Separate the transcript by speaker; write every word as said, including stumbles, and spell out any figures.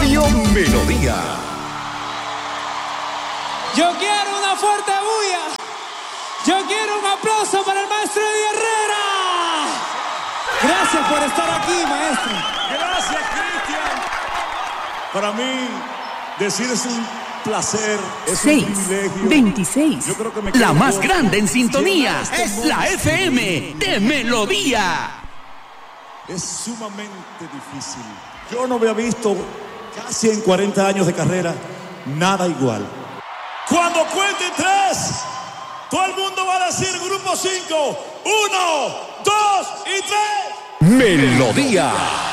Speaker 1: Radio Melodía.
Speaker 2: Yo quiero una fuerte bulla. Yo quiero un aplauso para el maestro Eddie Herrera. Gracias por estar aquí, maestro.
Speaker 3: Gracias, Cristian. Para mí, decir es un placer, es
Speaker 4: seis,
Speaker 3: un privilegio.
Speaker 4: veintiséis.
Speaker 3: Yo creo que me
Speaker 4: La
Speaker 3: quedo
Speaker 4: más
Speaker 3: corto.
Speaker 4: grande en sintonía
Speaker 3: Este
Speaker 4: es la
Speaker 3: monstruo
Speaker 4: F M de Melodía.
Speaker 3: Es sumamente difícil. Yo no había visto casi en cuarenta años de carrera nada igual. Cuando cuente tres, todo el mundo va a decir grupo cinco. Uno, dos y tres.
Speaker 1: Melodía.